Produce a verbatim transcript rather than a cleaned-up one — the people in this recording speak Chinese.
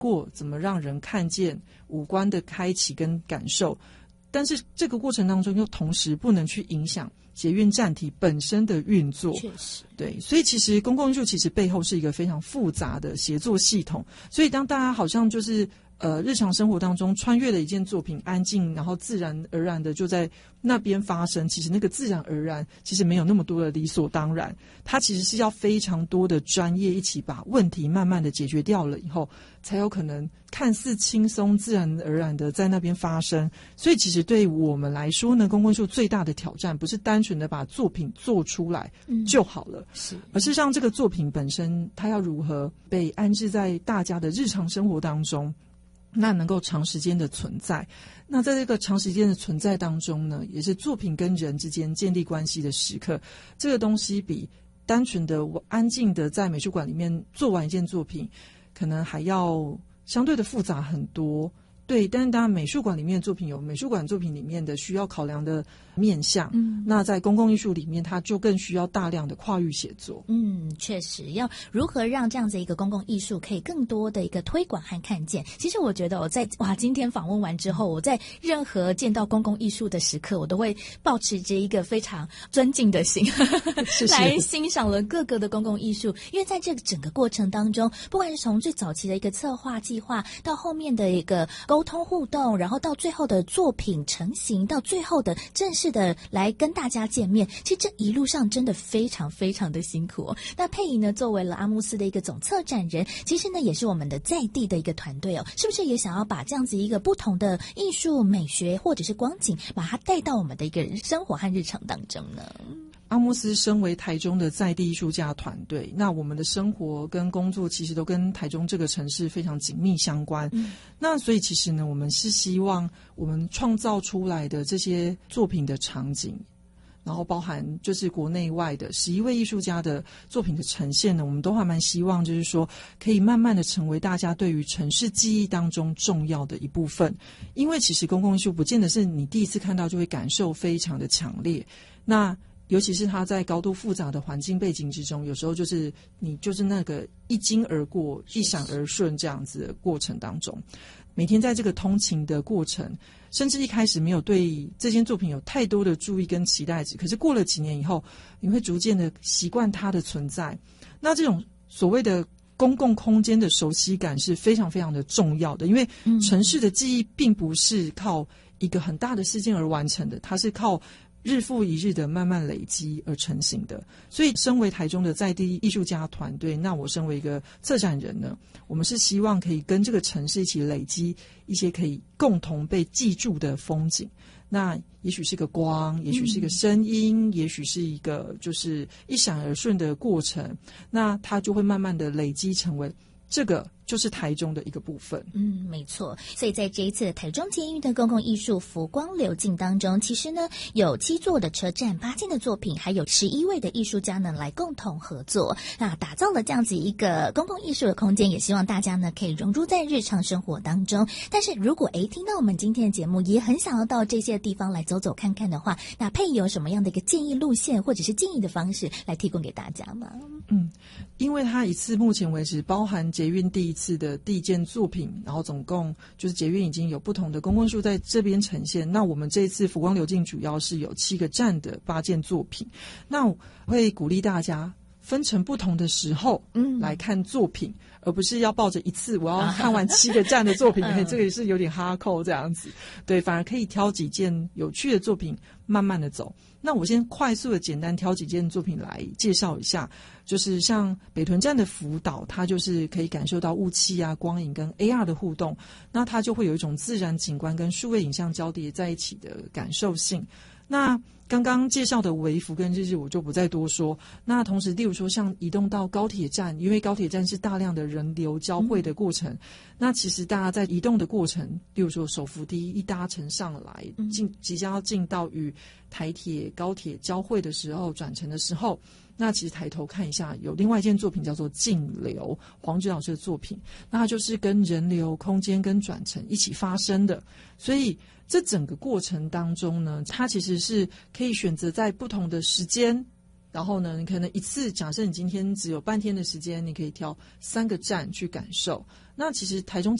过怎么让人看见五官的开启跟感受，但是这个过程当中又同时不能去影响捷运站体本身的运作。 确实， 对，所以其实公共艺术其实背后是一个非常复杂的协作系统。所以当大家好像就是呃日常生活当中穿越了一件作品，安静然后自然而然的就在那边发生，其实那个自然而然其实没有那么多的理所当然，它其实是要非常多的专业一起把问题慢慢的解决掉了以后，才有可能看似轻松自然而然的在那边发生。所以其实对我们来说呢，公共艺术最大的挑战不是单纯的把作品做出来就好了，嗯、是而是让这个作品本身它要如何被安置在大家的日常生活当中，那能够长时间的存在。那在这个长时间的存在当中呢，也是作品跟人之间建立关系的时刻。这个东西比单纯的安静的在美术馆里面做完一件作品可能还要相对的复杂很多。对，但是当然美术馆里面的作品有美术馆作品里面的需要考量的面向，嗯，那在公共艺术里面它就更需要大量的跨域写作。 嗯，确实要如何让这样子一个公共艺术可以更多的一个推广和看见。其实我觉得我在哇今天访问完之后，我在任何见到公共艺术的时刻，我都会抱持着一个非常尊敬的心是是来欣赏了各个的公共艺术。因为在这个整个过程当中，不管是从最早期的一个策划计划，到后面的一个沟通互动，然后到最后的作品成型，到最后的正式的来跟大家见面，其实这一路上真的非常非常的辛苦哦。那佩仪呢，作为了阿慕斯的一个总策展人，其实呢也是我们的在地的一个团队哦，是不是也想要把这样子一个不同的艺术美学或者是光景，把它带到我们的一个生活和日常当中呢？ 阿慕斯身为台中的在地艺术家团队，那我们的生活跟工作其实都跟台中这个城市非常紧密相关。嗯、那所以其实呢，我们是希望我们创造出来的这些作品的场景，然后包含就是国内外的十一位艺术家的作品的呈现呢，我们都还蛮希望就是说可以慢慢的成为大家对于城市记忆当中重要的一部分。因为其实公共艺术不见得是你第一次看到就会感受非常的强烈，那尤其是它在高度复杂的环境背景之中，有时候就是你就是那个一经而过一闪而瞬这样子的过程当中，每天在这个通勤的过程，甚至一开始没有对这件作品有太多的注意跟期待值，可是过了几年以后，你会逐渐的习惯它的存在。那这种所谓的公共空间的熟悉感是非常非常的重要的，因为城市的记忆并不是靠一个很大的事件而完成的，它是靠日复一日的慢慢累积而成型的。所以身为台中的在地艺术家团队，那我身为一个策展人呢，我们是希望可以跟这个城市一起累积一些可以共同被记住的风景。那也许是个光，也许是一个声音、嗯、也许是一个就是一闪而瞬的过程，那它就会慢慢的累积成为这个就是台中的一个部分。 嗯，没错。所以在这一次的台中捷运的公共艺术浮光流镜当中，其实呢有七座的车站，八件的作品，还有十一位的艺术家呢来共同合作，那打造了这样子一个公共艺术的空间，也希望大家呢可以融入在日常生活当中。但是如果诶听到我们今天的节目，也很想要到这些地方来走走看看的话，那佩仪有什么样的一个建议路线或者是建议的方式来提供给大家吗？ 嗯，因为它一次目前为止包含捷运第一次的第一件作品，然后总共就是捷运已经有不同的公共艺术在这边呈现。那我们这一次浮光流镜主要是有七个站的八件作品，那我会鼓励大家分成不同的时候来看作品，嗯、而不是要抱着一次我要看完七个站的作品，嗯、这个也是有点哈扣这样子。对，反而可以挑几件有趣的作品慢慢的走。那我先快速的简单挑几件作品来介绍一下，就是像北屯站的福岛，它就是可以感受到雾气啊、光影跟 A R 的互动，那它就会有一种自然景观跟数位影像交叠在一起的感受性。那刚刚介绍的微服跟日日我就不再多说。那同时例如说像移动到高铁站，因为高铁站是大量的人流交汇的过程，嗯、那其实大家在移动的过程，例如说手扶梯一搭乘上来，进即将要进到与台铁高铁交汇的时候，转乘的时候，那其实抬头看一下，有另外一件作品叫做径流，黄芷老师的作品，那它就是跟人流、空间跟转乘一起发生的。所以这整个过程当中呢，它其实是可以选择在不同的时间然后呢，你可能一次，假设你今天只有半天的时间，你可以挑三个站去感受。那其实台中